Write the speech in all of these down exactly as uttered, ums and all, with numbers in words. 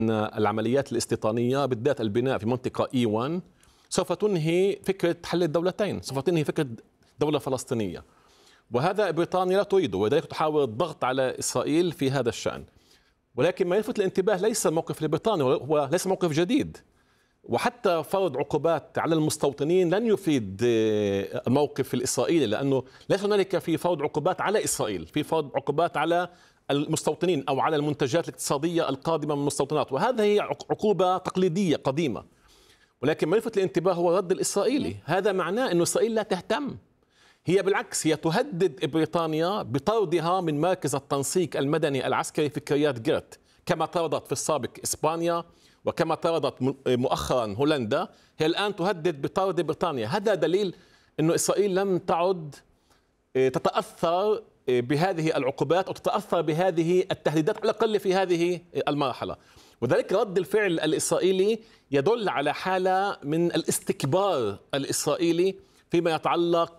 العمليات الاستيطانية بالذات البناء في منطقة إي واحد سوف تنهي فكرة حل الدولتين، سوف تنهي فكرة دولة فلسطينية، وهذا بريطانيا لا تريده، ولذلك تحاول الضغط على إسرائيل في هذا الشأن. ولكن ما يلفت الانتباه ليس موقف لبريطانيا، هو ليس موقف جديد، وحتى فرض عقوبات على المستوطنين لن يفيد الموقف الإسرائيلي، لأنه ليس هنالك في فرض عقوبات على إسرائيل، في فرض عقوبات على المستوطنين أو على المنتجات الاقتصادية القادمة من المستوطنات، وهذا هي عقوبة تقليدية قديمة. ولكن ما يلفت الانتباه هو الرد الإسرائيلي. هذا معناه أن إسرائيل لا تهتم، هي بالعكس هي تهدد بريطانيا بطردها من مركز التنسيق المدني العسكري في كريات جيرت، كما طردت في السابق إسبانيا وكما طردت مؤخرا هولندا. هي الآن تهدد بطرد بريطانيا. هذا دليل أن إسرائيل لم تعد تتأثر بهذه العقوبات أو تتأثر بهذه التهديدات على الأقل في هذه المرحلة. وذلك رد الفعل الإسرائيلي يدل على حالة من الاستكبار الإسرائيلي فيما يتعلق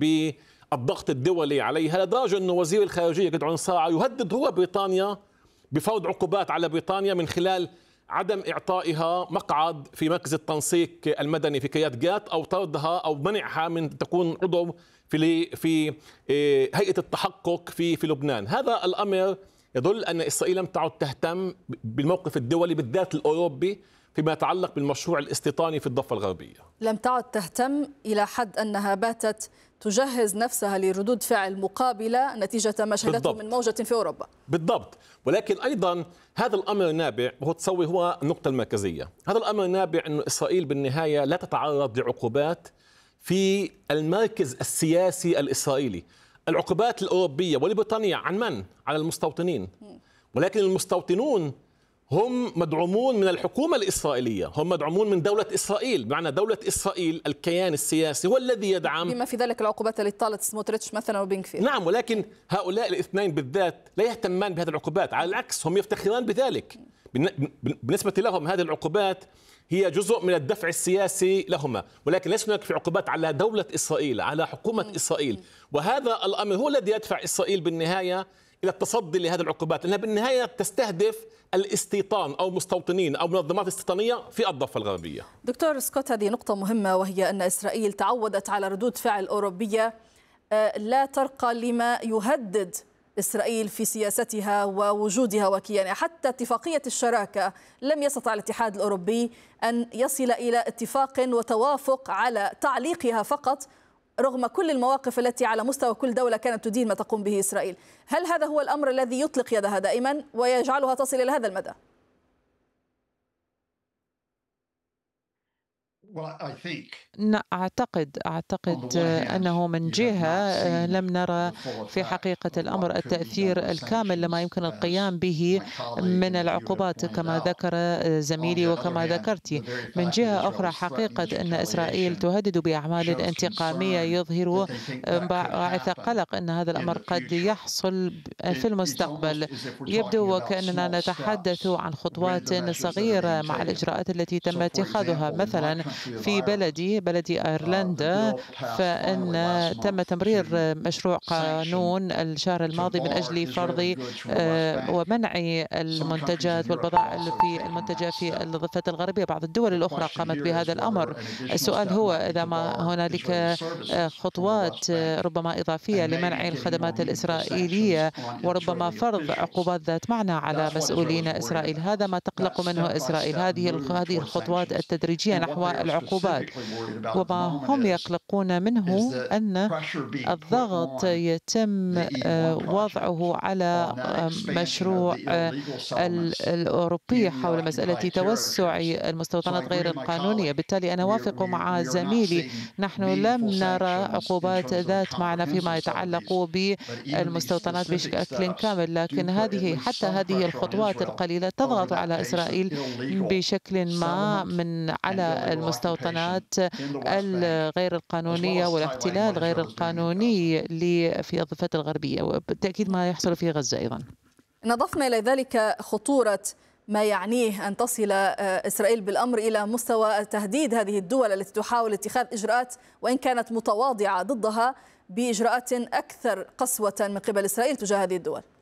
بالضغط الدولي عليها، لدرجة أن وزير الخارجية جدعون ساعة يهدد هو بريطانيا بفرض عقوبات على بريطانيا من خلال عدم إعطائها مقعد في مركز التنسيق المدني في كريات جات، أو طردها أو منعها من تكون عضو في في هيئة التحقق في في لبنان. هذا الأمر يدل أن إسرائيل لم تعد تهتم بالموقف الدولي بالذات الأوروبي فيما يتعلق بالمشروع الاستيطاني في الضفة الغربية. لم تعد تهتم إلى حد أنها باتت تجهز نفسها لردود فعل مقابلة نتيجة ما شهدته من موجة في أوروبا. بالضبط. ولكن أيضا هذا الأمر نابع، وهو تصوي هو النقطة المركزية، هذا الأمر نابع أن إسرائيل بالنهاية لا تتعرض لعقوبات في المركز السياسي الإسرائيلي. العقوبات الأوروبية والبريطانية عن من؟ على المستوطنين. ولكن المستوطنون هم مدعومون من الحكومة الإسرائيلية، هم مدعومون من دولة إسرائيل، بمعنى دولة إسرائيل الكيان السياسي هو الذي يدعم، بما في ذلك العقوبات التي طالت سموتريتش مثلا وبنكفير. نعم، ولكن هؤلاء الاثنين بالذات لا يهتمان بهذه العقوبات، على العكس هم يفتخران بذلك. بالنسبة لهم هذه العقوبات هي جزء من الدفع السياسي لهما، ولكن ليس هناك في عقوبات على دولة إسرائيل، على حكومة إسرائيل. وهذا الأمر هو الذي يدفع إسرائيل بالنهاية إلى التصدي لهذه العقوبات، لأنها بالنهاية تستهدف الاستيطان أو مستوطنين أو منظمات استيطانية في الضفة الغربية. دكتور سكوت، هذه نقطة مهمة، وهي أن إسرائيل تعودت على ردود فعل أوروبية لا ترقى لما يهدد إسرائيل في سياستها ووجودها وكيانها. حتى اتفاقية الشراكة لم يستطع الاتحاد الأوروبي أن يصل إلى اتفاق وتوافق على تعليقها فقط، رغم كل المواقف التي على مستوى كل دولة كانت تدين ما تقوم به إسرائيل. هل هذا هو الأمر الذي يطلق يدها دائما ويجعلها تصل إلى هذا المدى؟ أعتقد أعتقد أنه من جهة لم نرى في حقيقة الأمر التأثير الكامل لما يمكن القيام به من العقوبات كما ذكر زميلي وكما ذكرتي. من جهة أخرى حقيقة أن إسرائيل تهدد بأعمال انتقامية يظهر باعث قلق أن هذا الأمر قد يحصل في المستقبل. يبدو وكأننا نتحدث عن خطوات صغيرة مع الإجراءات التي تم اتخاذها. مثلا في بلدي بلدي أيرلندا، فإن تم تمرير مشروع قانون الشهر الماضي من أجل فرض ومنع المنتجات والبضائع في المنتجة في الضفة الغربية. بعض الدول الأخرى قامت بهذا الأمر. السؤال هو إذا ما هنالك خطوات ربما إضافية لمنع الخدمات الإسرائيلية وربما فرض عقوبات ذات معنى على مسؤولين إسرائيل. هذا ما تقلق منه إسرائيل، هذه هذه الخطوات التدريجية نحو العقوبات. وما هم يقلقون منه أن الضغط يتم وضعه على مشروع الأوروبي حول مسألة توسع المستوطنات غير القانونية. بالتالي أنا وافق مع زميلي، نحن لم نرى عقوبات ذات معنى فيما يتعلق بالمستوطنات بشكل كامل، لكن هذه حتى هذه الخطوات القليلة تضغط على إسرائيل بشكل ما من على المستوطنات الغير القانونية والاحتلال غير القانوني في الضفة الغربية، وبالتأكيد ما يحصل في غزة أيضا. نضفنا إلى ذلك خطورة ما يعنيه أن تصل إسرائيل بالأمر إلى مستوى تهديد هذه الدول التي تحاول اتخاذ إجراءات وإن كانت متواضعة ضدها بإجراءات أكثر قسوة من قبل إسرائيل تجاه هذه الدول.